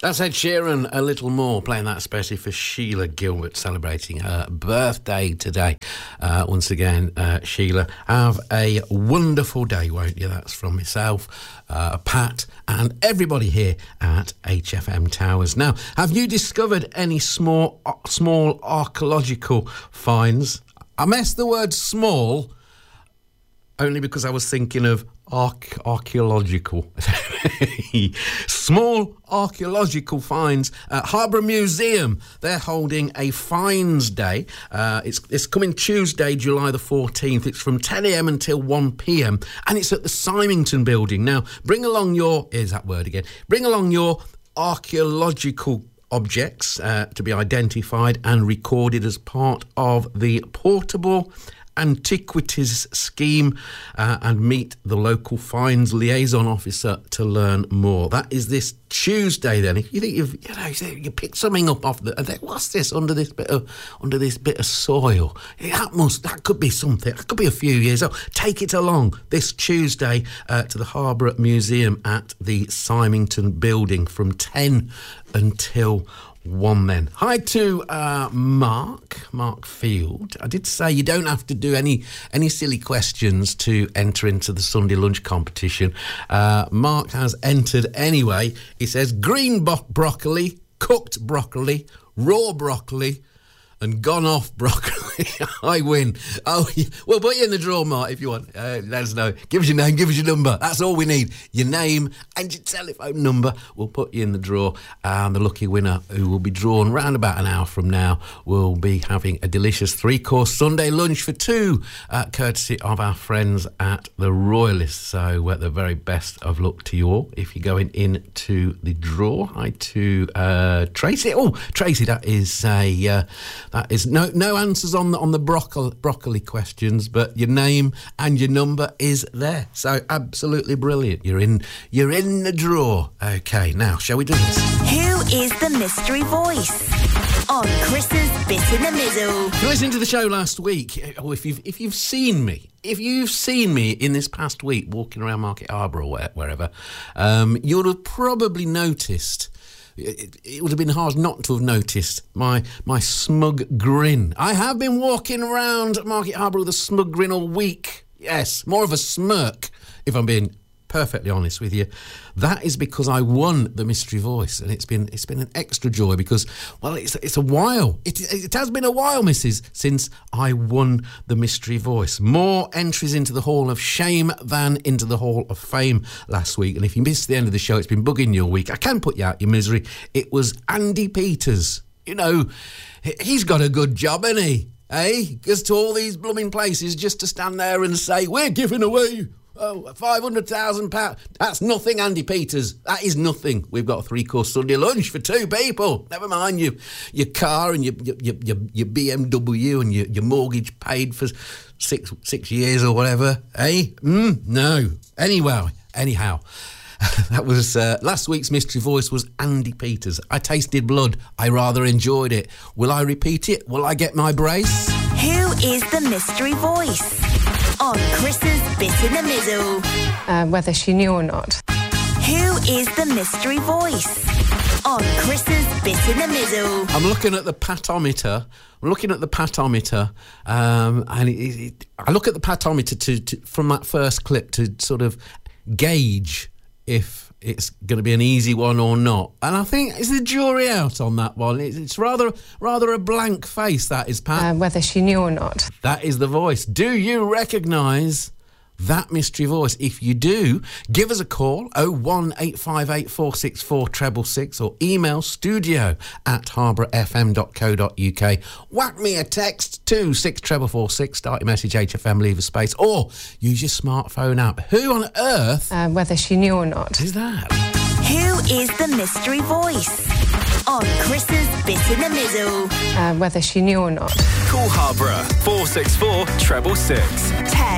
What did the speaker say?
That's Ed Sheeran, A Little More, playing that especially for Sheila Gilbert, celebrating her birthday today. Once again, Sheila, have a wonderful day, won't you? That's from myself, Pat, and everybody here at HFM Towers. Now, have you discovered any small archaeological finds? I messed the word small only because I was thinking of archaeological. Small archaeological finds at Harborough Museum. They're holding a finds day. It's coming Tuesday, July the 14th. It's from 10 a.m. until 1 p.m. and it's at the Symington building. Now, bring along your archaeological objects to be identified and recorded as part of the portable antiquities scheme, and meet the local finds liaison officer to learn more. That is this Tuesday. Then, if you think you pick something up off and think, what's this under this bit of soil? That could be something. That could be a few years old. Take it along this Tuesday to the Harborough Museum at the Symington building from 10 until 1 then. Hi to Mark Field. I did say you don't have to do any silly questions to enter into the Sunday lunch competition. Mark has entered anyway. He says green broccoli, cooked broccoli, raw broccoli, and gone off broccoli. I win. Oh, we'll put you in the draw, Mark, if you want. Let us know. Give us your name, give us your number. That's all we need. Your name and your telephone number. We'll put you in the draw. And the lucky winner, who will be drawn round about an hour from now, will be having a delicious 3-course Sunday lunch for two, courtesy of our friends at the Royalists. So the very best of luck to you all if you're going into the draw. Hi to Tracy. Oh, Tracy, that is no answers on the broccoli questions, but your name and your number is there. So absolutely brilliant. You're in the draw. Okay, now shall we do this? Who is the mystery voice on Chris's Bit in the Middle? If you listened to the show last week, or if you've seen me in this past week walking around Market Harborough or wherever, you would have probably noticed. It would have been hard not to have noticed my smug grin. I have been walking around Market Harborough with a smug grin all week. Yes, more of a smirk, if I'm being perfectly honest with you. That is because I won the mystery voice, and it's been an extra joy because, well, it's a while. It has been a while, missus, since I won the mystery voice. More entries into the Hall of Shame than into the Hall of Fame last week. And if you missed the end of the show, it's been bugging you all week. I can put you out your misery. It was Andy Peters. You know, he's got a good job, hasn't he? Eh? Goes to all these blooming places just to stand there and say, we're giving away £500,000. That's nothing, Andy Peters. That is nothing. We've got a 3-course Sunday lunch for 2 people. Never mind your car and your BMW and your mortgage paid for six years or whatever. Eh? No. Anyhow. That was last week's mystery voice was Andy Peters. I tasted blood. I rather enjoyed it. Will I repeat it? Will I get my brace? Who is the mystery voice on Chris's Bit in the Middle? Whether she knew or not. Who is the mystery voice on Chris's Bit in the Middle? I'm looking at the patometer. And I look at the patometer to from that first clip to sort of gauge if it's going to be an easy one or not. And I think, is the jury out on that one? It's rather a blank face, that is, Pat. Whether she knew or not. That is the voice. Do you recognise that mystery voice? If you do, give us a call, 01858 464 666, or email studio@harbourfm.co.uk. Whack me a text to 64446, start your message HFM, leave a space, or use your smartphone app. Who on earth... whether she knew or not. Is that? Who is the mystery voice on Chris's Bit in the Middle? Whether she knew or not. Call Harborough 464 666.